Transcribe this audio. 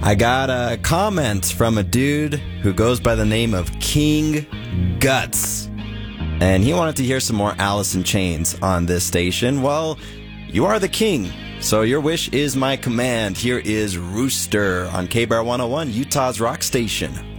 I got a comment from a dude who goes by the name of King Guts. And he wanted to hear some more Alice in Chains on this station. Well, you are the king, so your wish is my command. Here is Rooster on KBAR 101, Utah's rock station.